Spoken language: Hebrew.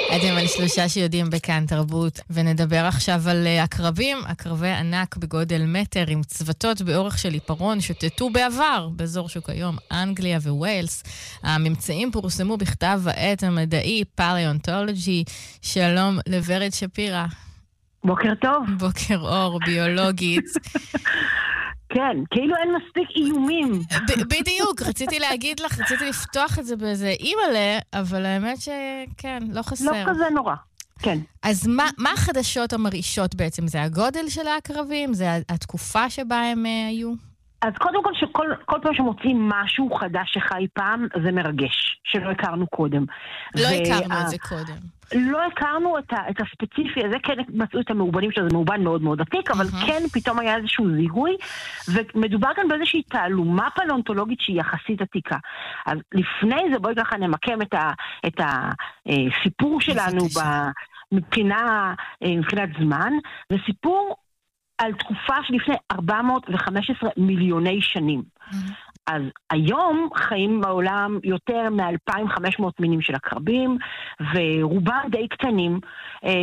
אתם על שלושה שיודעים בכאן תרבות, ונדבר עכשיו על עקרבים, עקרבי ענק בגודל מטר עם צוותות באורך של עיפרון שוטטו בעבר באזור שכיום אנגליה וווילס. הממצאים פורסמו בכתב העת המדעי פליאונטולוגי. שלום לוורד שפירא. בוקר טוב. בוקר אור, ביולוגית. כן, כאילו אין מספיק איומים. בדיוק, רציתי להגיד לך, רציתי לפתוח את זה באיזה אימאלה, אבל האמת שכן, לא חסר. לא כזה נורא, כן. אז מה החדשות המרעישות בעצם? זה הגודל של העקרבים? זה התקופה שבה הם היו? אז קודם כל, כל פעם שמוצאים משהו חדש שחי פעם, זה מרגש, שלא הכרנו קודם. לא הכרנו את זה קודם. לא הכרנו את הספציפי הזה, כן מצאו את המאובנים שזה מאובן מאוד מאוד עתיק, אבל כן פתאום היה איזשהו זיהוי, ומדובר כאן באיזושהי תעלומה פלאונטולוגית שהיא יחסית עתיקה. אז לפני זה בואי ככה נמקם את הסיפור שלנו מבחינת זמן, זה סיפור על תקופה שלפני 415 מיליוני שנים. אז היום חיים בעולם יותר מ-2,500 מינים של עקרבים, ורובם די קטנים,